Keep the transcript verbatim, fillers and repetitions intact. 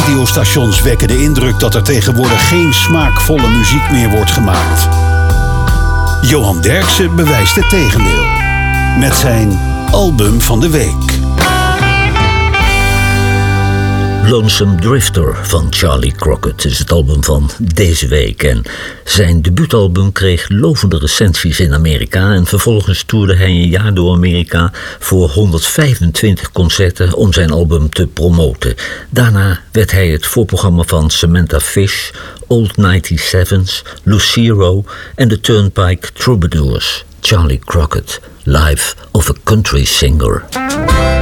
radiostations wekken de indruk dat er tegenwoordig geen smaakvolle muziek meer wordt gemaakt. Johan Derksen bewijst het tegendeel. Met zijn album van de week. Lonesome Drifter van Charlie Crockett is het album van deze week. En zijn debuutalbum kreeg lovende recensies in Amerika. En vervolgens toerde hij een jaar door Amerika voor honderdvijfentwintig concerten om zijn album te promoten. Daarna werd hij het voorprogramma van Samantha Fish, Old ninety-sevens, Lucero en de Turnpike Troubadours. Charlie Crockett, Life of a Country Singer.